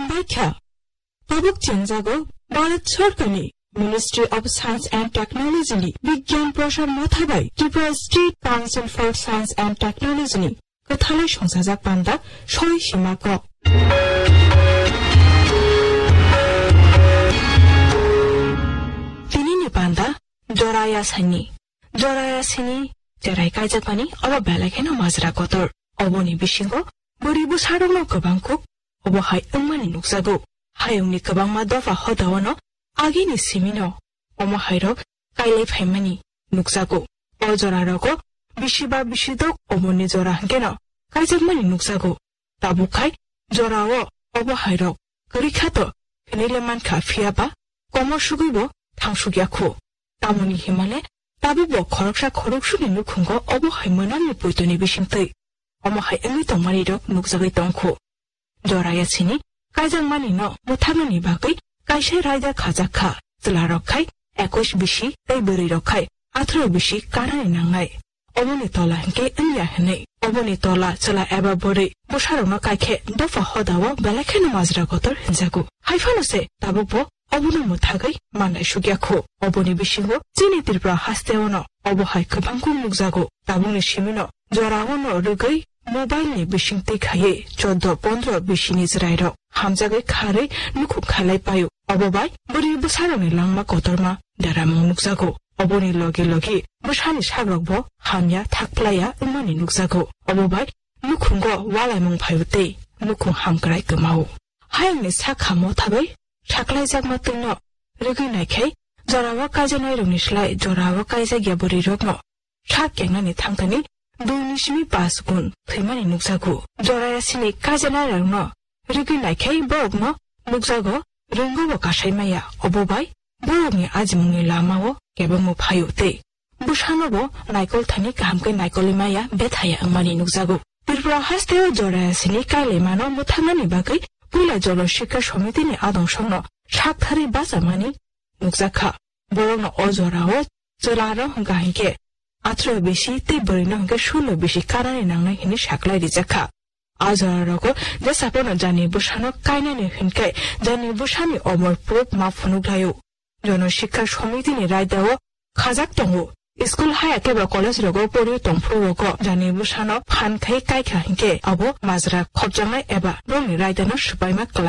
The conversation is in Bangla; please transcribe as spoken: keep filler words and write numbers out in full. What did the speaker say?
ব্যাখ্যা পাবক চেঞ্জাগো Bharat সরকারনি Ministry of Science and Technology ni বিজ্ঞান প্রসার মাথাবাই Tripura state council for science and technology ni কথালে সংসাজাক পান্দা সই সীমা ক তিনি নি পান্দা জরায়া সানি জরায়া সিনি জরাই কাইজাক পানি অব বেলাখেন মাজরা কতর অবনি বিশিঙ্গ বরিবু সারং গোबांखौ অব হাই উমানি নুকজাগো হায়ংনি गोबां मा दफा हदावनो आगिनि सिमिनो अमा हायरक काइले फाइमानि नुकजागो अजरारको बिसिबा बिसिदक अमनि जरा गेन काइजकमानि नुकजागो ताबुखाय जराओ अबो हायरक गरिखातो निले मानखा फियाबा कमर सुगैबो थांसुगियाखो तामुनि हिमाले ताबुबो खरकसा खरकसुनि नुखुंगो अबो हायमनानि पुइतनि बिसिंतै अमा हाय एमि तंमानि रक नुकजागै तंखो जरायासिनि काइजकमानि न मुथाननि बागै কাইসে রায়দা খাজাখা জলা রক্ষায় একুশ বিশি তাই বরি রক্ষায় আঠারো বিশি কারানি নাংনাই অবনি তলা হেঁকে ইয়া হেনে অবনি তলা চলা এবা বরি বসারনো কাইখে দফা হদাও বেলাখেন মাজরা গতর হিনজাগো হাইফানসে তাবুব অবনি মুথাগৈ মানাই সুগিয়াখো অবনি বিশিঙ্গ চিনি ত্রিপুরা হাস্তেওন অবহাই গোबांखौ नुकजागो ताबुनि सिमिनो जरावनो रुगै मोबाइलनि बिसिंतै खाये चौदह पंद्रह बिसिनि जिरायरो हामजागै खारै नुखु खालाय पायो अबबाय बोरि बसारनि लांमा कतरमा दारामं नुकजागो अबनि लगे लगे बसानि साग्रगबो हामया थाखप्लाया उमानि नुकजागो अबबाय नुखुंगो वालायमं फायुते नुखु हामग्राय गोमाओ हायंनि साखामो थाबै साख्लाय जागमा तैनो रुगैनायखाय जरावा काजनाय रंनिस्लाय जरावा कायजागिया बोरि रगनो सा केंनानि थांथानि दुनिसिमी पास गुन थैमानि नुकजागो जरायासिनि काजनाय रंनो रुगैनायखाय बगनो नुकजागो रोंगोबो कासायमाया अबबाय बरगनि आजिमुंनि लामाओ केबमो फायुते बुसानोबो नायकल थानि गाहामकै नायकलिमाया बेथाया अंमानि नुकजागो त्रिपुरा हास्तेओ जरायासिनि काइलेमानो मुथांनानि बागै पुला जल शिक्षा समितिनि आदंसंनो साकथारि बाजामानि नुकजाखा बरगनो अजराओ जलारो गाहिके आठर बेसि ते बरिनो हंके सोलो बेसि कारानि नांनाय हिनि साकलाय रिजाखा आजरारको जेसापनो जानि बुसानो कायनानि हिनके जानि बुसानि अमर प्रूफ मा फुनुग्लायो जन शिक्षा समितिनि रायदाओ खाजाक दंगो स्कुल हाया केबा कलेज रगो परि तंफ्रु रगो जानि बुसानो फानखाय कायखा हिनके अबो माजरा खबजांनाय एबा रंनि रायदानो सुबायमा